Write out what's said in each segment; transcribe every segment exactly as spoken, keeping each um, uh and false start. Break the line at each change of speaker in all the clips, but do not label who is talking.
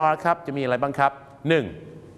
ครับจะมีอะไรบ้างครับหนึ่ง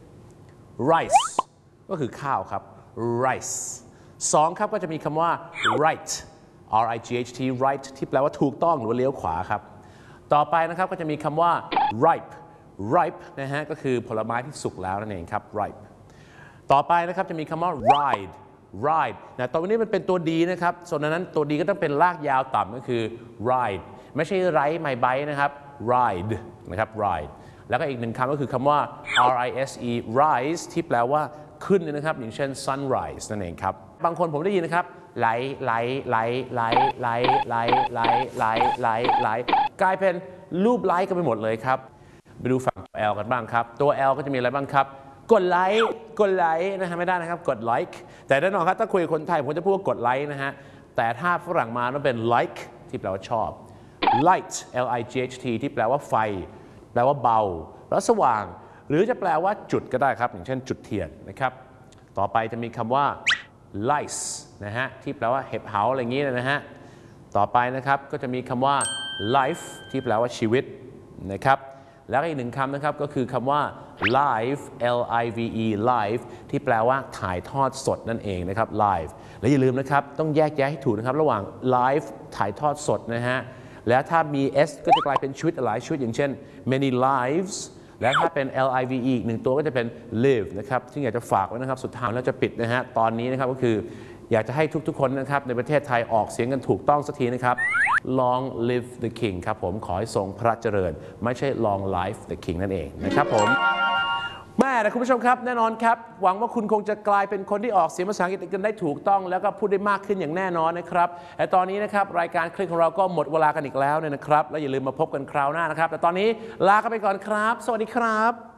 rice ก็คือข้าวครับ rice สองครับก็จะมีคำว่า right r i g h t right ที่แปลว่าถูกต้องหรือเลี้ยวขวาครับต่อไปนะครับก็จะมีคำว่า ripe ripe นะฮะก็คือผลไม้ที่สุกแล้วนั่นเองครับ ripe ต่อไปนะครับจะมีคำว่า ride ride นะตอนนี้มันเป็นตัวดีนะครับส่วนนั้นตัวดีก็ต้องเป็นลากยาวต่ำก็คือ ride ไม่ใช่ไรไม่ไบนะครับ ride นะครับ ride แล้วก็อีกหนึ่งคำก็คือคำว่า r i s e rise ที่แปลว่าขึ้นนะครับอย่างเช่น sunrise นั่นเองครับบางคนผมได้ยินนะครับไหลไหลไหลไหลไหลไหลไหลไหลไหลไหลกลายเป็นรูปไลค์กันไปหมดเลยครับไปดูฝั่งตัว L กันบ้างครับตัว L ก็จะมีอะไรบ้างครับกดไลค์กดไลค์นะฮะไม่ได้นะครับกดไลค์แต่แน่นอนครับถ้าคุยกับคนไทยผมจะพูดว่ากดไลค์นะฮะแต่ถ้าฝรั่งมาต้องเป็น like ที่แปลว่าชอบ light l i g h t ที่แปลว่าไฟแปลว่าเบาแล้วสว่างหรือจะแปลว่าจุดก็ได้ครับอย่างเช่นจุดเทียนนะครับต่อไปจะมีคำว่า lice นะฮะที่แปลว่าเห็บเหาอะไรอย่างนี้นะฮะต่อไปนะครับก็จะมีคำว่า life ที่แปลว่าชีวิตนะครับแล้วก็อีกหนึ่งคำนะครับก็คือคำว่า live l i v e live ที่แปลว่าถ่ายทอดสดนั่นเองนะครับ live และอย่าลืมนะครับต้องแยกแยะให้ถูกนะครับระหว่าง live ถ่ายทอดสดนะฮะแล้วถ้ามี s ก็จะกลายเป็นชีวิตหลายชีวิตอย่างเช่น many lives และถ้าเป็น l i v e อีกหนึ่งตัวก็จะเป็น live นะครับซึ่งอยากจะฝากไว้นะครับสุดท้ายแล้วจะปิดนะฮะตอนนี้นะครับก็คืออยากจะให้ทุกๆคนนะครับในประเทศไทยออกเสียงกันถูกต้องสักทีนะครับ Long live the king ครับผมขอให้ทรงพระเจริญไม่ใช่ Long life the king นั่นเองนะครับผมแม่นะคุณผู้ชมครับแน่นอนครับหวังว่าคุณคงจะกลายเป็นคนที่ออกเสียงภาษาอังกฤษกันได้ถูกต้องแล้วก็พูดได้มากขึ้นอย่างแน่นอนนะครับแต่ตอนนี้นะครับรายการคลิกของเราก็หมดเวลากันอีกแล้วเนี่ยนะครับและอย่าลืมมาพบกันคราวหน้านะครับแต่ตอนนี้ลากันไปก่อนครับสวัสดีครับ